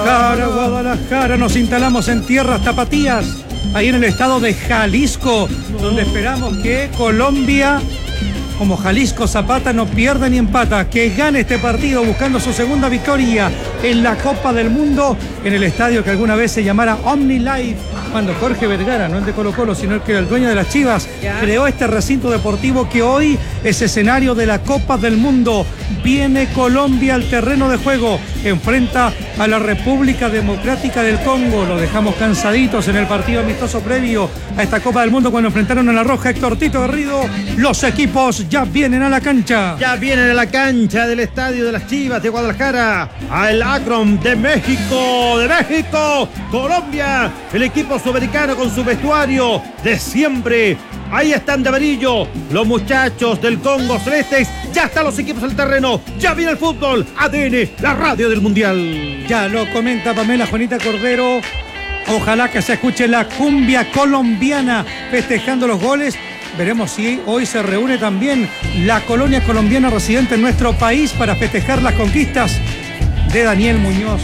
Guadalajara, nos instalamos en tierras tapatías, ahí en el estado de Jalisco, donde esperamos que Colombia, como Jalisco Zapata, no pierda ni empata, que gane este partido buscando su segunda victoria en la Copa del Mundo, en el estadio que alguna vez se llamara OmniLife, cuando Jorge Vergara, no el de Colo Colo, sino el que era el dueño de las Chivas, creó este recinto deportivo que hoy es escenario de la Copa del Mundo. Viene Colombia al terreno de juego, enfrenta a la República Democrática del Congo. Lo dejamos cansaditos en el partido amistoso previo a esta Copa del Mundo cuando enfrentaron a la Roja Héctor Tito Garrido. Los equipos ya vienen a la cancha. Ya vienen a la cancha del estadio de las Chivas de Guadalajara, al Akron de México, Colombia, el equipo sudamericano con su vestuario de siempre. Ahí están de amarillo los muchachos del Congo Celestes. Ya están los equipos al terreno. Ya viene el fútbol. ADN, la radio del Mundial. Ya lo comenta Pamela Juanita Cordero. Ojalá que se escuche la cumbia colombiana festejando los goles. Veremos si hoy se reúne también la colonia colombiana residente en nuestro país para festejar las conquistas de Daniel Muñoz,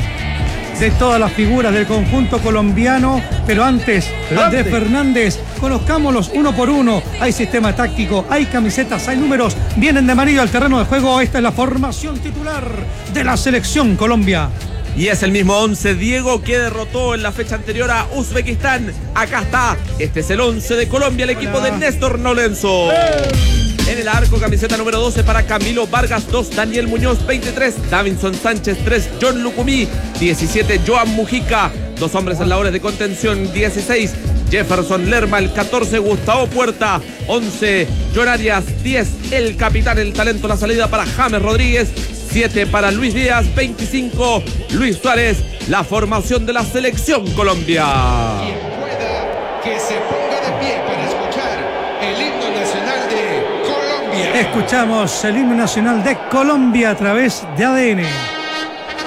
de todas las figuras del conjunto colombiano. Pero antes, Andrés Fernández, conozcámoslos uno por uno. Hay sistema táctico, hay camisetas, hay números, vienen de amarillo al terreno de juego. Esta es la formación titular de la selección Colombia. Y es el mismo 11, Diego, que derrotó en la fecha anterior a Uzbekistán. Acá está, este es el 11 de Colombia, el equipo de Néstor Nolenzo. En el arco, camiseta número 12 para Camilo Vargas, 2 Daniel Muñoz, 23 Davinson Sánchez, 3 John Lucumí, 17 Joan Mujica, 2 hombres en labores de contención, 16 Jefferson Lerma, el 14 Gustavo Puerta, 11 John Arias, 10 el capitán, el talento, la salida para James Rodríguez, 7 para Luis Díaz, 25 Luis Suárez, la formación de la selección Colombia. Quien pueda que se ponga de pie para escuchar el himno nacional de Colombia. Escuchamos el himno nacional de Colombia a través de ADN.